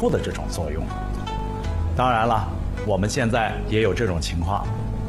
护的这种作用。当然了，我们现在也有这种情况，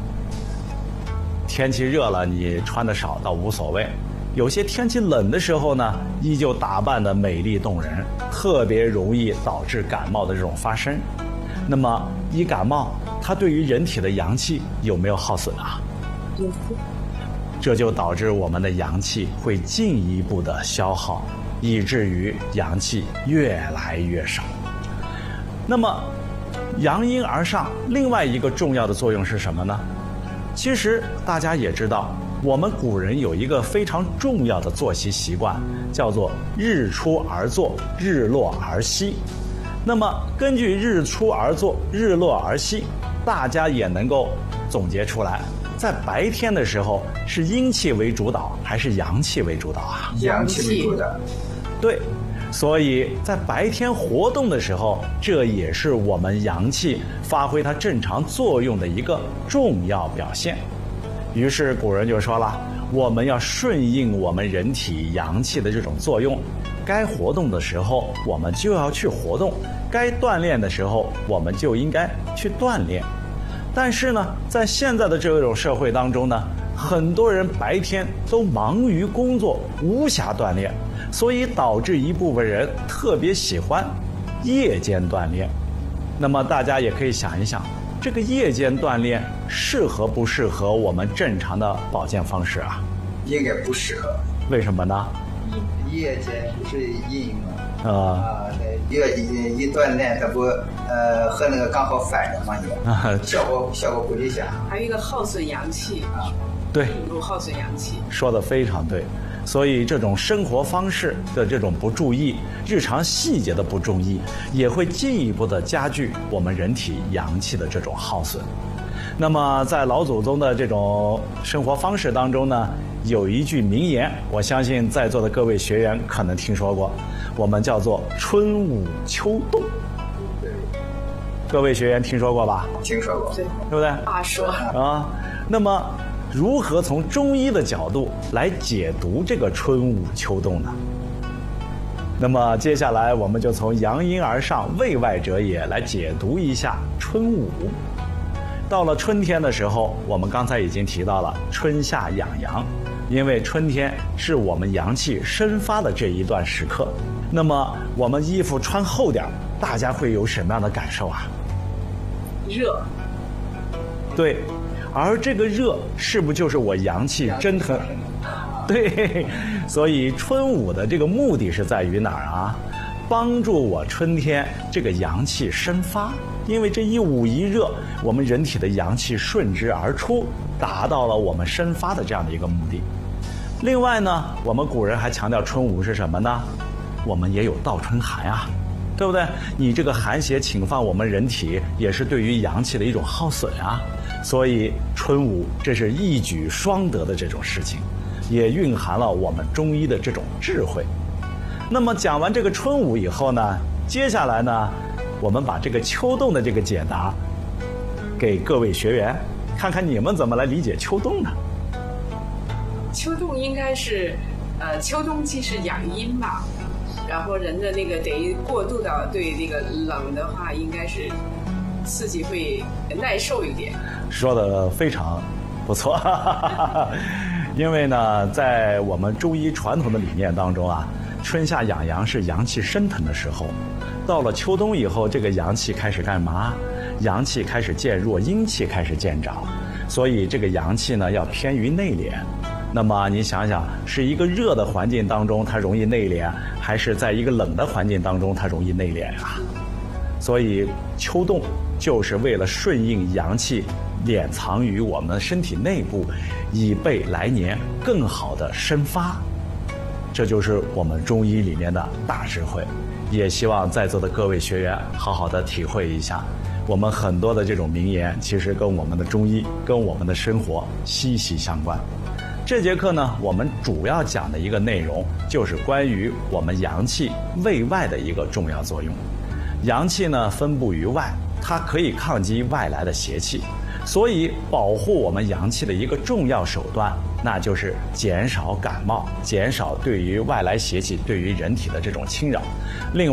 天气热了你穿的少倒无所谓，有些天气冷的时候呢，依旧打扮得美丽动人，特别容易导致感冒的这种发生。那么一感冒，它对于人体的阳气有没有耗损啊？ 有。 这就导致我们的阳气会进一步的消耗，以至于阳气越来越少。那么阳阴而上，另外一个重要的作用是什么呢？其实大家也知道，我们古人有一个非常重要的作息习惯，叫做日出而作，日落而息。那么根据日出而作，日落而息，大家也能够总结出来，在白天的时候是阴气为主导还是阳气为主导啊？ 阳气为主导。 对，所以在白天活动的时候，这也是我们阳气发挥它正常作用的一个重要表现。于是古人就说了，我们要顺应我们人体阳气的这种作用，该活动的时候我们就要去活动，该锻炼的时候我们就应该去锻炼。但是呢，在现在的这种社会当中呢，很多人白天都忙于工作，无暇锻炼，所以导致一部分人特别喜欢夜间锻炼。那么大家也可以想一想，这个夜间锻炼适合不适合我们正常的保健方式啊？ 应该不适合。 为什么呢？ 夜间不是阴嘛？一锻炼，它不和那个刚好反着嘛，效果不理想。 还有一个耗损阳气啊， 对， 耗损阳气， 说得非常对。所以这种生活方式的这种不注意，日常细节的不注意，也会进一步的加剧我们人体阳气的这种耗损。那么在老祖宗的这种生活方式当中呢，有一句名言，我相信在座的各位学员可能听说过，我们叫做春捂秋冻。 对， 各位学员听说过吧？ 听说过， 对不对？ 话说啊，那么如何从中医的角度来解读这个春捂秋冻呢？那么接下来我们就从阳阴而上，卫外者也来解读一下春捂。到了春天的时候，我们刚才已经提到了春夏养阳，因为春天是我们阳气生发的这一段时刻。那么我们衣服穿厚点，大家会有什么样的感受啊？ 热。 对，而这个热是不是就是我阳气蒸腾？对，所以春捂的这个目的是在于哪儿啊？帮助我春天这个阳气生发。因为这一捂一热，我们人体的阳气顺之而出，达到了我们生发的这样的一个目的。另外呢，我们古人还强调春捂是什么呢？我们也有倒春寒啊，对不对？你这个寒邪侵犯我们人体，也是对于阳气的一种耗损啊。所以春捂这是一举双得的这种事情，也蕴含了我们中医的这种智慧。那么讲完这个春捂以后呢，接下来呢，我们把这个秋冻的这个解答给各位学员，看看你们怎么来理解秋冻呢？ 秋冻应该是，秋冬季是养阴吧，然后人的那个等于过渡到对那个冷的话，应该是刺激会耐受一点。 说的非常不错，因为呢，在我们中医传统的理念当中啊，春夏养阳是阳气升腾的时候。到了秋冬以后，这个阳气开始干嘛？阳气开始渐弱，阴气开始渐长，所以这个阳气呢要偏于内敛。那么你想想，是一个热的环境当中它容易内敛，还是在一个冷的环境当中它容易内敛啊？所以秋冻就是为了顺应阳气敛藏于我们身体内部，以备来年更好的生发。这就是我们中医里面的大智慧。也希望在座的各位学员好好的体会一下，我们很多的这种名言其实跟我们的中医跟我们的生活息息相关。这节课呢，我们主要讲的一个内容就是关于我们阳气卫外的一个重要作用。阳气呢分布于外，它可以抗击外来的邪气，所以保护我们阳气的一个重要手段，那就是减少感冒，减少对于外来邪气对于人体的这种侵扰。另外，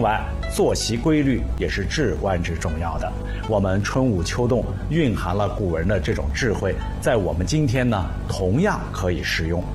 作息规律也是至关之重要的。我们春捂秋冻蕴含了古人的这种智慧，在我们今天呢，同样可以适用。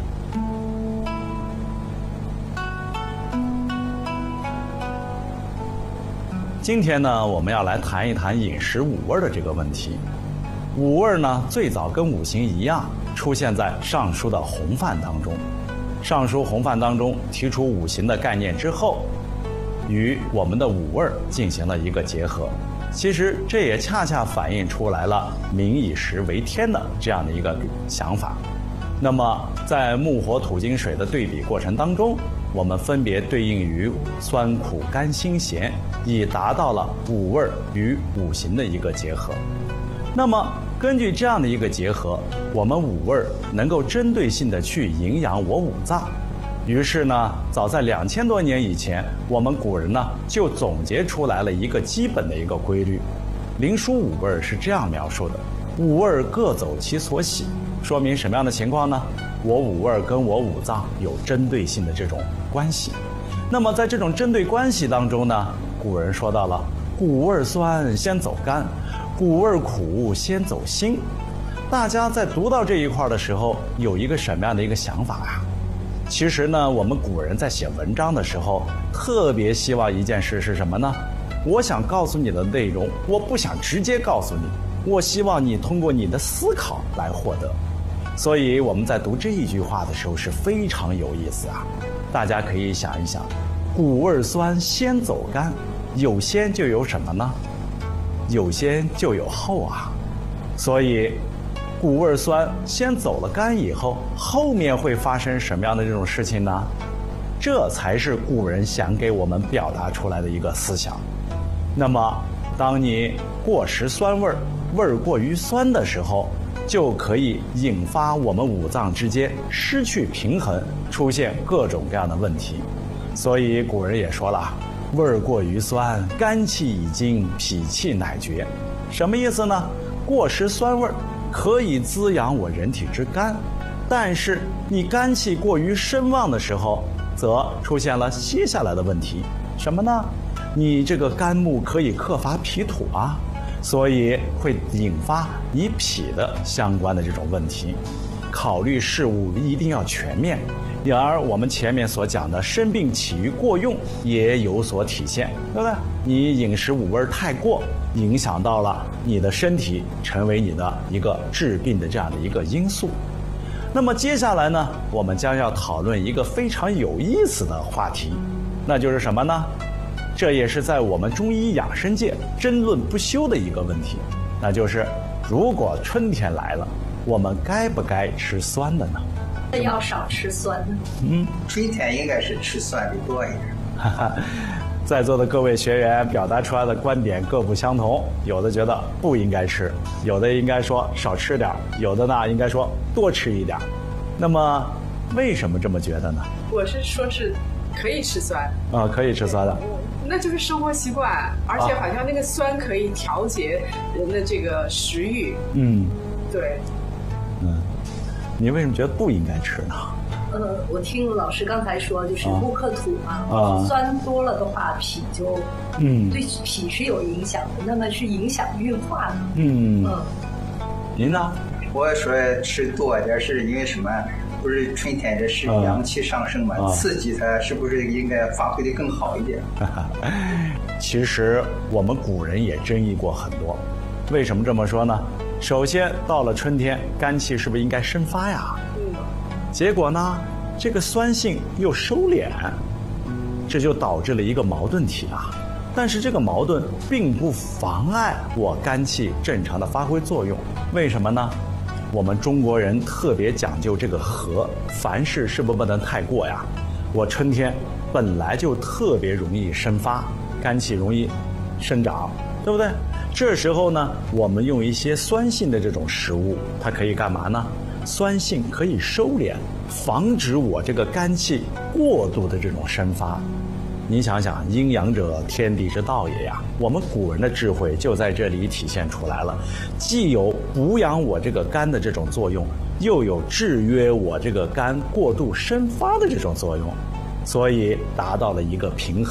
今天呢，我们要来谈一谈饮食五味的这个问题。五味呢，最早跟五行一样，出现在《尚书》的洪范当中。《尚书·洪范》当中提出五行的概念之后，与我们的五味进行了一个结合。其实这也恰恰反映出来了民以食为天的这样的一个想法。那么在木火土金水的对比过程当中，我们分别对应于酸苦甘辛咸，以达到了五味与五行的一个结合。那么根据这样的一个结合，我们五味能够针对性的去营养我五脏。于是呢，早在2000多年以前，我们古人呢就总结出来了一个基本的一个规律。灵枢五味是这样描述的：五味各走其所喜。说明什么样的情况呢？我五味跟我五脏有针对性的这种关系。那么在这种针对关系当中呢，古人说到了谷味酸先走甘，谷味苦先走辛。大家在读到这一块的时候，有一个什么样的一个想法啊？其实呢，我们古人在写文章的时候，特别希望一件事是什么呢？我想告诉你的内容，我不想直接告诉你，我希望你通过你的思考来获得。所以我们在读这一句话的时候是非常有意思啊！大家可以想一想，谷味酸先走甘，有先就有什么呢？有先就有后啊！所以谷味酸先走了甘以后，后面会发生什么样的这种事情呢？这才是古人想给我们表达出来的一个思想。那么当你过食酸味，味过于酸的时候，就可以引发我们五脏之间失去平衡，出现各种各样的问题。所以古人也说了，味过于酸，肝气已经，脾气乃绝。什么意思呢？过食酸味可以滋养我人体之肝，但是你肝气过于深旺的时候，则出现了接下来的问题。什么呢？你这个肝木可以克伐脾土啊，所以会引发你脾的相关的这种问题。考虑事物一定要全面，然而我们前面所讲的生病起于过用也有所体现，对不对？你饮食五味太过，影响到了你的身体，成为你的一个治病的这样的一个因素。那么接下来呢，我们将要讨论一个非常有意思的话题，那就是什么呢？这也是在我们中医养生界争论不休的一个问题，那就是如果春天来了，我们该不该吃酸的呢？ 要少吃酸的。 春天应该是吃酸的多一点。 在座的各位学员表达出来的观点各不相同，有的觉得不应该吃，有的应该说少吃点，有的呢应该说多吃一点。那么为什么这么觉得呢？ 我是说是可以吃酸啊，可以吃酸的。 那就是生活习惯，而且好像那个酸可以调节人的这个食欲。对。 你为什么觉得不应该吃呢？ 我听老师刚才说，就是木克土嘛，酸多了的话，脾就对脾是有影响的，那么是影响运化的。 您呢？ 我说吃多点是因为什么？不是春天这是阳气上升嘛，刺激它是不是应该发挥的更好一点？ 其实我们古人也争议过很多，为什么这么说呢？首先到了春天，肝气是不是应该生发呀？结果呢，这个酸性又收敛，这就导致了一个矛盾体啊。但是这个矛盾并不妨碍我肝气正常的发挥作用，为什么呢？我们中国人特别讲究这个和，凡事是不能太过呀。我春天本来就特别容易生发，肝气容易生长，对不对？这时候呢，我们用一些酸性的这种食物，它可以干嘛呢？酸性可以收敛，防止我这个肝气过度的这种生发。你想想，阴阳者，天地之道也呀。我们古人的智慧就在这里体现出来了，既有补养我这个肝的这种作用，又有制约我这个肝过度生发的这种作用，所以达到了一个平衡，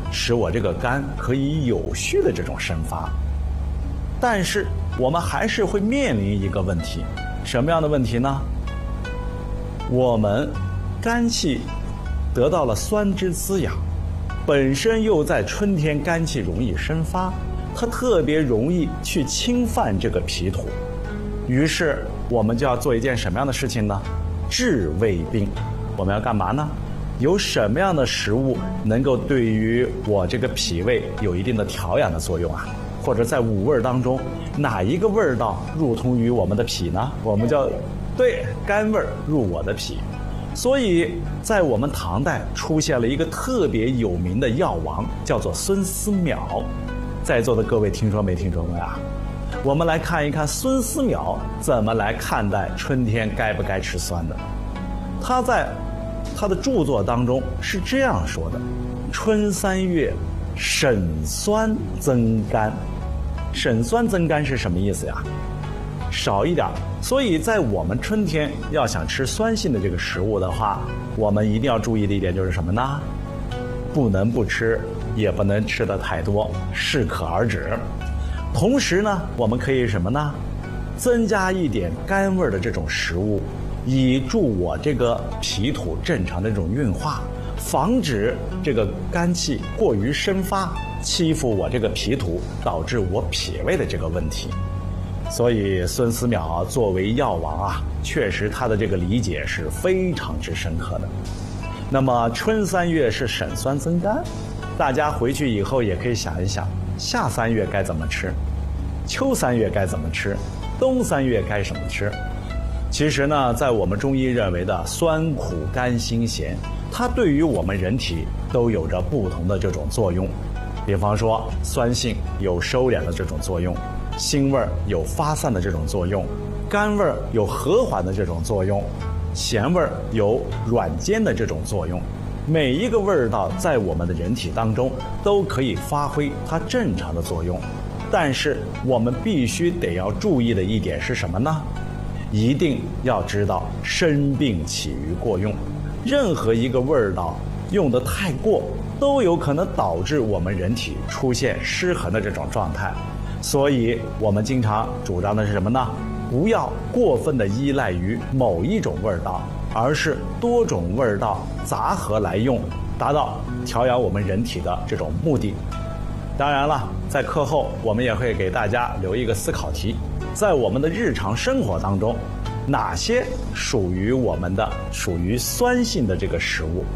使我这个肝可以有序的这种生发。但是我们还是会面临一个问题，什么样的问题呢？我们肝气得到了酸之滋养，本身又在春天肝气容易生发，它特别容易去侵犯这个脾土，于是我们就要做一件什么样的事情呢？治胃病。我们要干嘛呢？有什么样的食物能够对于我这个脾胃有一定的调养的作用啊？或者在五味当中，哪一个味道入通于我们的脾呢？我们叫对，甘味入我的脾。所以在我们唐代出现了一个特别有名的药王，叫做孙思邈。在座的各位听说没听说过啊？我们来看一看孙思邈怎么来看待春天该不该吃酸的。他在他的著作当中是这样说的：春3月，审酸增甘。审酸增甘是什么意思呀？少一点。所以在我们春天要想吃酸性的这个食物的话，我们一定要注意的一点就是什么呢？不能不吃，也不能吃得太多，适可而止。同时呢，我们可以什么呢？增加一点甘味的这种食物，以助我这个脾土正常的这种运化，防止这个肝气过于生发，欺负我这个脾土，导致我脾胃的这个问题。所以孙思邈作为药王啊，确实他的这个理解是非常之深刻的。那么春3月是审酸增甘，大家回去以后也可以想一想，夏3月该怎么吃，秋3月该怎么吃，冬3月该怎么吃。其实呢，在我们中医认为的酸苦甘辛咸，它对于我们人体都有着不同的这种作用。比方说酸性有收敛的这种作用，辛味有发散的这种作用，甘味有和缓的这种作用，咸味有软坚的这种作用。每一个味道在我们的人体当中都可以发挥它正常的作用。但是我们必须得要注意的一点是什么呢？一定要知道生病起于过用，任何一个味道用得太过，都有可能导致我们人体出现失衡的这种状态。所以我们经常主张的是什么呢？不要过分的依赖于某一种味道，而是多种味道杂合来用，达到调养我们人体的这种目的。当然了，在课后我们也会给大家留一个思考题，在我们的日常生活当中，哪些属于酸性的这个食物？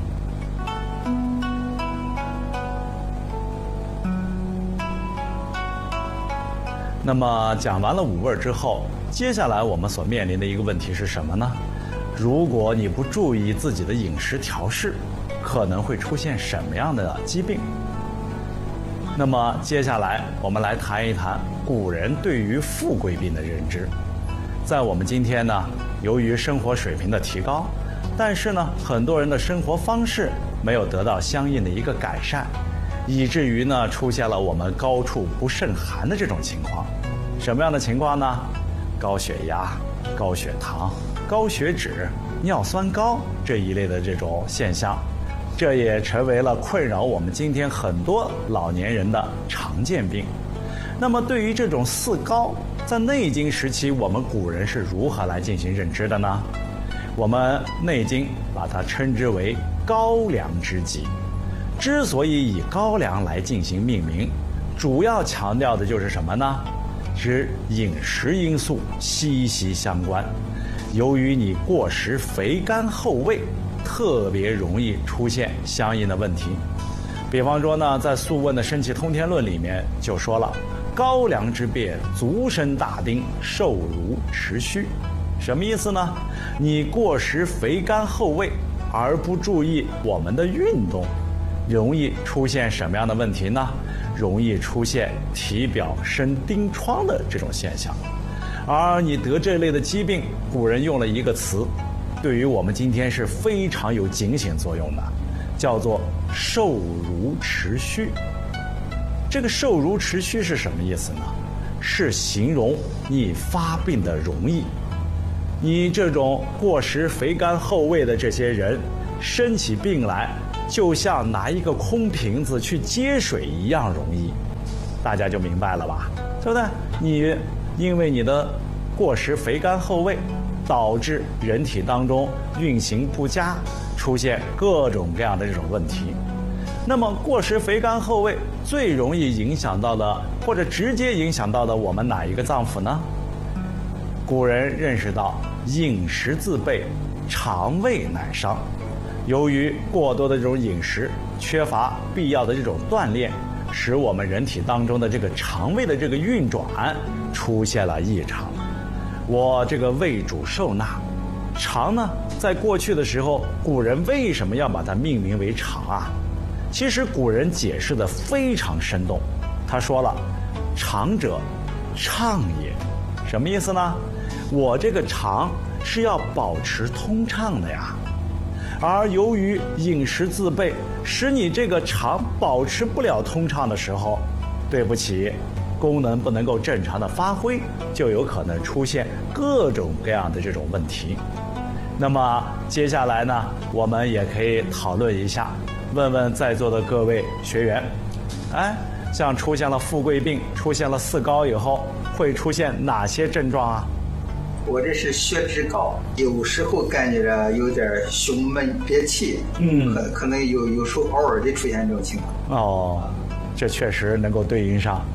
那么讲完了五味之后，接下来我们所面临的一个问题是什么呢？如果你不注意自己的饮食调试，可能会出现什么样的疾病？那么接下来我们来谈一谈古人对于富贵病的认知。在我们今天呢，由于生活水平的提高，但是呢，很多人的生活方式没有得到相应的一个改善，以至于呢，出现了我们高处不胜寒的这种情况。什么样的情况呢？高血压、高血糖、高血脂、尿酸高这一类的这种现象，这也成为了困扰我们今天很多老年人的常见病。那么对于这种四高，在内经时期我们古人是如何来进行认知的呢？我们内经把它称之为高粱之疾。之所以以高粱来进行命名，主要强调的就是什么呢？之饮食因素息息相关。由于你过食肥甘厚味，特别容易出现相应的问题。比方说呢，在《素问》的《身气通天论》里面就说了，高粱之变，足生大丁，瘦如持虚。什么意思呢？你过食肥甘厚味，而不注意我们的运动，容易出现什么样的问题呢？容易出现体表生疔疮的这种现象。而你得这类的疾病，古人用了一个词，对于我们今天是非常有警醒作用的，叫做瘦如持虚。这个瘦如持虚是什么意思呢？是形容你发病的容易。你这种过食肥甘厚味的这些人，生起病来就像拿一个空瓶子去接水一样容易，大家就明白了吧？对不对？你因为你的过食肥甘厚味，导致人体当中运行不佳，出现各种各样的这种问题。那么过食肥甘厚味最容易影响到的，或者直接影响到的我们哪一个脏腑呢？古人认识到饮食自备，肠胃乃伤。由于过多的这种饮食，缺乏必要的这种锻炼，使我们人体当中的这个肠胃的这个运转出现了异常。我这个胃主受纳，肠呢，在过去的时候，古人为什么要把它命名为肠啊？其实古人解释的非常生动，他说了：“肠者，畅也。”什么意思呢？我这个肠是要保持通畅的呀。而由于饮食自备，使你这个肠保持不了通畅的时候，对不起，功能不能够正常的发挥，就有可能出现各种各样的这种问题。那么接下来呢，我们也可以讨论一下，问问在座的各位学员，像出现了富贵病，出现了四高以后，会出现哪些症状啊？ 我这是血脂高，有时候感觉着有点胸闷憋气，可能有时候偶尔的出现这种情况。 哦，这确实能够对应上。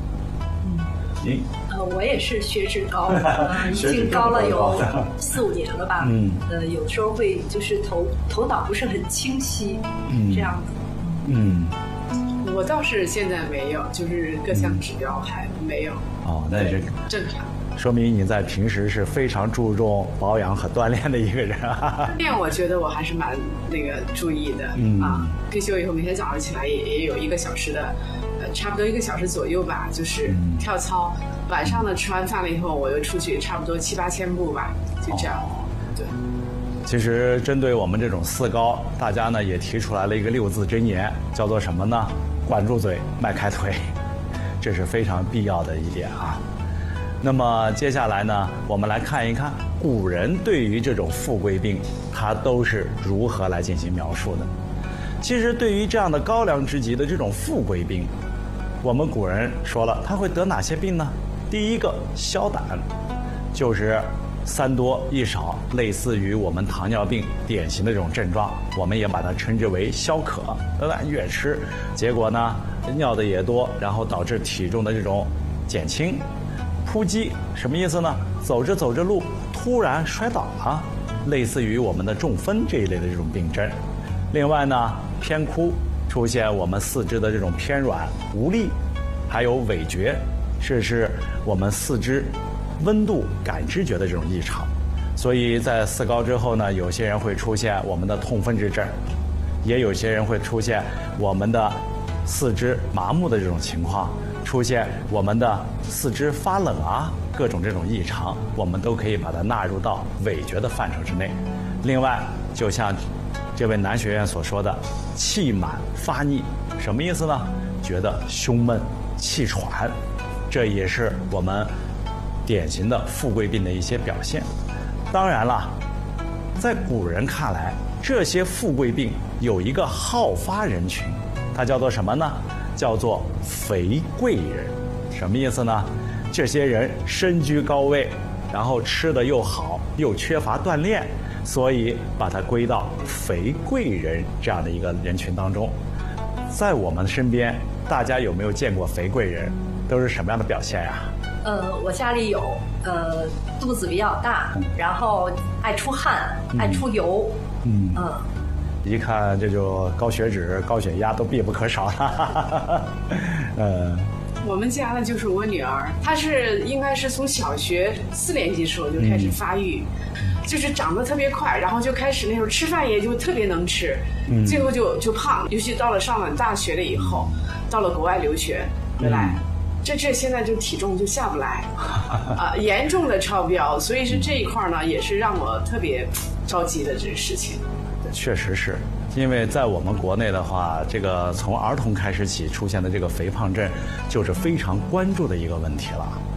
我也是血脂高，已经高了有4、5年了吧。有时候会就是头脑不是很清晰，这样子。 我倒是现在没有，就是各项指标还没有。 哦，那是正常。 说明你在平时是非常注重保养和锻炼的一个人。 练我觉得我还是蛮注意的退休以后每天早上起来也有1个小时的，差不多1个小时左右吧，就是跳操。晚上呢吃完饭了以后，我又出去差不多7、8千步吧，就这样。对。 其实针对我们这种四高，大家呢也提出来了一个6字真言，叫做什么呢？管住嘴，迈开腿，这是非常必要的一点啊。那么接下来呢，我们来看一看古人对于这种富贵病，他都是如何来进行描述的。其实对于这样的高粱之疾的这种富贵病，我们古人说了，他会得哪些病呢？第一个，消胆，就是3多1少，类似于我们糖尿病典型的这种症状，我们也把它称之为消渴，对吧？越吃，结果呢尿的也多，然后导致体重的这种减轻。扑击什么意思呢？走着走着路突然摔倒了，类似于我们的中风这一类的这种病症。另外呢，偏枯，出现我们四肢的这种偏软无力，还有痿厥，这是我们四肢温度感知觉的这种异常。所以在四高之后呢，有些人会出现我们的痛风之症，也有些人会出现我们的四肢麻木的这种情况，出现我们的四肢发冷各种这种异常，我们都可以把它纳入到痿厥的范畴之内。另外，就像这位男学员所说的，气满发腻，什么意思呢？觉得胸闷、气喘，这也是我们典型的富贵病的一些表现。当然了，在古人看来，这些富贵病有一个好发人群，它叫做什么呢？叫做肥贵人。什么意思呢？这些人身居高位，然后吃的又好，又缺乏锻炼，所以把它归到肥贵人这样的一个人群当中。在我们身边，大家有没有见过肥贵人？都是什么样的表现呀？ 我家里有，肚子比较大，然后爱出汗，爱出油， 一看这就高血脂、高血压都必不可少了。 我们家呢就是我女儿，她应该是从小学4年级时候就开始发育，就是长得特别快，然后就开始那时候吃饭也就特别能吃，最后就胖，尤其到了上了大学了以后，到了国外留学回来。这现在就体重就下不来，严重的超标，所以是这一块呢，也是让我特别着急的这个事情。 确实是，因为在我们国内的话，这个从儿童开始起出现的这个肥胖症，就是非常关注的一个问题了。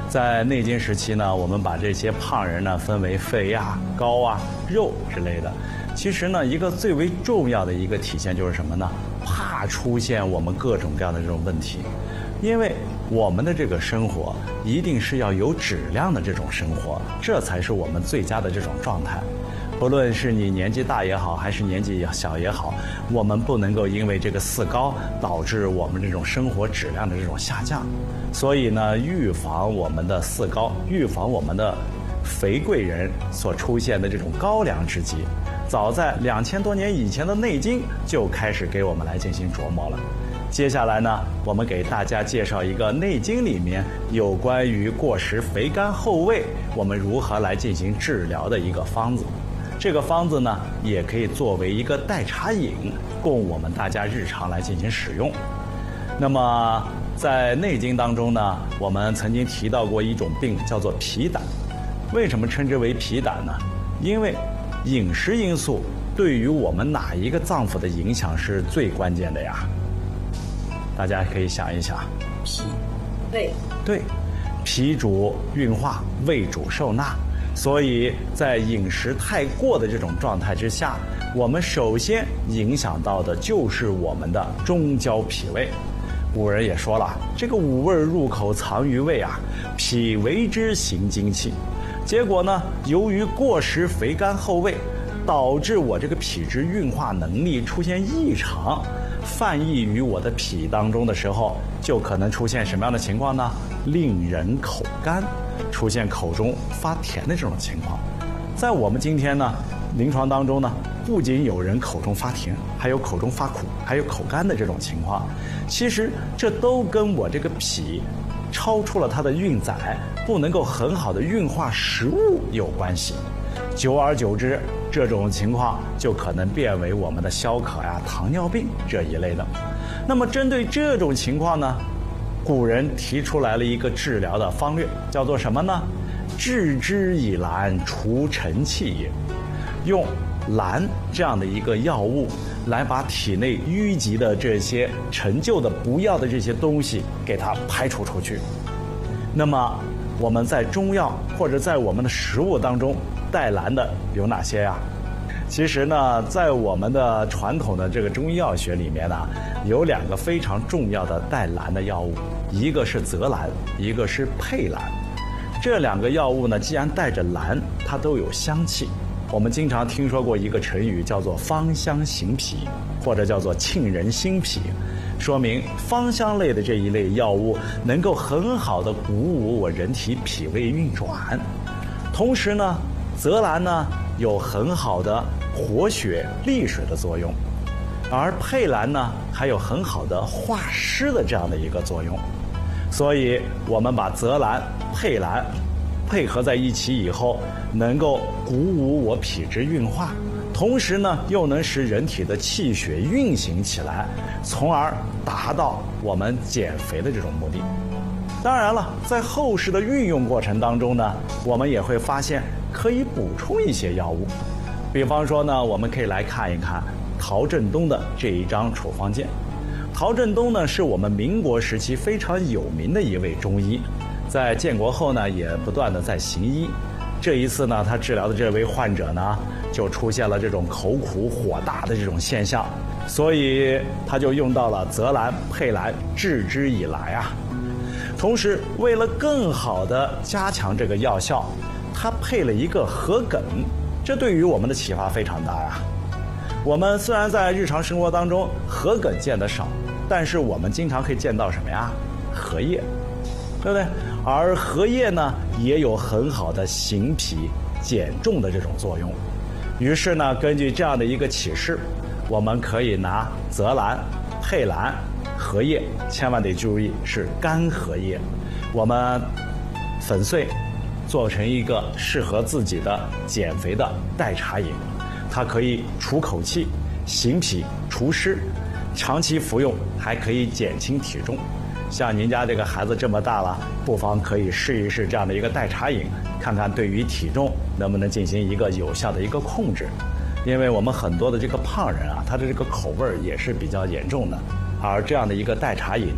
在内经时期呢，我们把这些胖人呢分为肥啊、膏啊、肉之类的。其实呢，一个最为重要的一个体现就是什么呢？怕出现我们各种各样的这种问题，因为我们的这个生活一定是要有质量的这种生活，这才是我们最佳的这种状态。不论是你年纪大也好，还是年纪小也好，我们不能够因为这个四高导致我们这种生活质量的这种下降。所以呢，预防我们的四高，预防我们的肥贵人所出现的这种高粱之疾，早在2000多年以前的《内经》就开始给我们来进行琢磨了。接下来呢，我们给大家介绍一个《内经》里面有关于过食肥甘厚味，我们如何来进行治疗的一个方子。这个方子呢，也可以作为一个代茶饮，供我们大家日常来进行使用。那么在《内经》当中呢，我们曾经提到过一种病叫做脾胆。为什么称之为脾胆呢？因为饮食因素对于我们哪一个脏腑的影响是最关键的呀？大家可以想一想。 脾、胃。对， 脾主运化，胃主受纳。所以在饮食太过的这种状态之下，我们首先影响到的就是我们的中焦脾胃。古人也说了，这个五味入口藏于胃啊，脾为之行精气。结果呢，由于过食肥甘厚味，导致我这个脾之运化能力出现异常，泛溢于我的脾当中的时候，就可能出现什么样的情况呢？令人口干，出现口中发甜的这种情况。在我们今天呢，临床当中呢，不仅有人口中发甜，还有口中发苦，还有口干的这种情况。其实这都跟我这个脾超出了它的运载，不能够很好的运化食物有关系。久而久之，这种情况就可能变为我们的消渴呀、糖尿病这一类的。那么针对这种情况呢，古人提出来了一个治疗的方略，叫做什么呢？治之以兰，除尘气也。用兰这样的一个药物来把体内淤积的这些陈旧的不要的这些东西给它排除出去。那么我们在中药或者在我们的食物当中带兰的有哪些呀？其实呢，在我们的传统的这个中医药学里面呢，有两个非常重要的带兰的药物，一个是泽兰，一个是佩兰。这两个药物呢，既然带着兰，它都有香气。我们经常听说过一个成语叫做芳香行脾，或者叫做沁人心脾，说明芳香类的这一类药物能够很好的鼓舞我人体脾胃运转。同时呢，泽兰呢有很好的活血利水的作用，而佩兰呢还有很好的化湿的这样的一个作用。所以我们把泽兰、佩兰配合在一起以后，能够鼓舞我脾之运化，同时呢又能使人体的气血运行起来，从而达到我们减肥的这种目的。当然了，在后世的运用过程当中呢，我们也会发现可以补充一些药物。比方说呢，我们可以来看一看陶振东的这一张处方笺。陶振东呢是我们民国时期非常有名的一位中医，在建国后呢也不断的在行医。这一次呢，他治疗的这位患者呢就出现了这种口苦火大的这种现象，所以他就用到了泽兰、佩兰，治之以兰啊。同时为了更好的加强这个药效，他配了一个桔梗，这对于我们的启发非常大呀。我们虽然在日常生活当中桔梗见得少，但是我们经常可以见到什么呀？荷叶，对不对？而荷叶呢也有很好的行脾减重的这种作用。于是呢，根据这样的一个启示，我们可以拿泽兰、佩兰、荷叶，千万得注意是干荷叶，我们粉碎做成一个适合自己的减肥的代茶饮。它可以除口气、行脾、除湿，长期服用还可以减轻体重。像您家这个孩子这么大了，不妨可以试一试这样的一个代茶饮，看看对于体重能不能进行一个有效的一个控制。因为我们很多的这个胖人啊，他的这个口味也是比较严重的，而这样的一个代茶饮呢，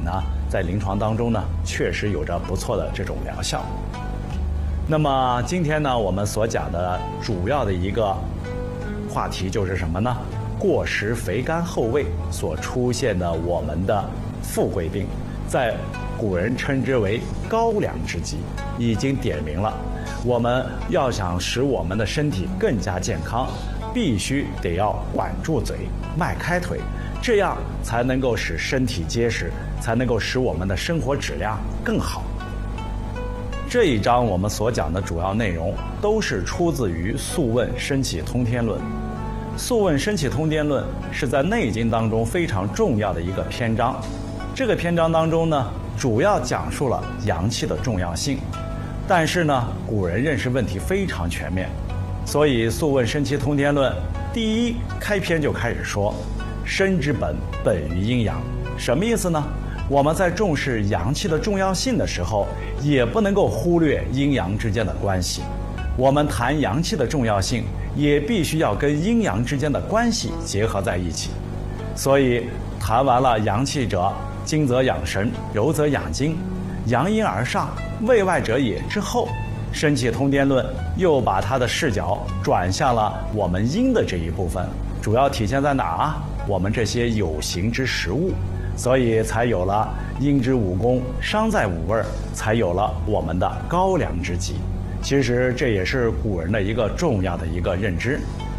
在临床当中呢，确实有着不错的这种疗效。那么今天呢，我们所讲的主要的一个话题就是什么呢？过食肥甘厚味所出现的我们的富贵病，在古人称之为高粱之疾，已经点明了，我们要想使我们的身体更加健康，必须得要管住嘴，迈开腿，这样才能够使身体结实，才能够使我们的生活质量更好。这一章我们所讲的主要内容都是出自于《素问·身体通天论》。《素问·身体通天论》是在《内经》当中非常重要的一个篇章。这个篇章当中呢，主要讲述了阳气的重要性，但是呢，古人认识问题非常全面，所以《素问·身体通天论》第一开篇就开始说：“身之本，本于阴阳。”什么意思呢？我们在重视阳气的重要性的时候，也不能够忽略阴阳之间的关系。我们谈阳气的重要性，也必须要跟阴阳之间的关系结合在一起。所以谈完了阳气者，精则养神，柔则养筋，阳阴而上，卫外者也之后，身体通天论又把它的视角转向了我们阴的这一部分，主要体现在哪儿啊？我们这些有形之食物，所以才有了阴之五功，伤在五味，才有了我们的高粱之疾。其实这也是古人的一个重要的一个认知。